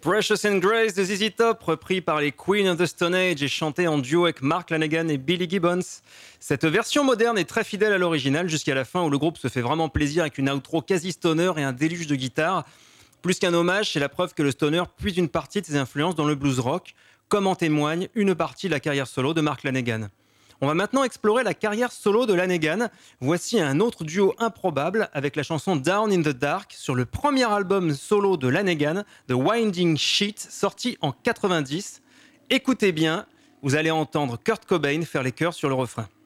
Precious and Grace de ZZ Top, repris par les Queen of the Stone Age et chanté en duo avec Mark Lanegan et Billy Gibbons. Cette version moderne est très fidèle à l'original jusqu'à la fin où le groupe se fait vraiment plaisir avec une outro quasi stoner et un déluge de guitare. Plus qu'un hommage, c'est la preuve que le stoner puise une partie de ses influences dans le blues rock, comme en témoigne une partie de la carrière solo de Mark Lanegan. On va maintenant explorer la carrière solo de Lanegan. Voici un autre duo improbable avec la chanson Down in the Dark sur le premier album solo de Lanegan, The Winding Sheet, sorti en 90. Écoutez bien, vous allez entendre Kurt Cobain faire les chœurs sur le refrain.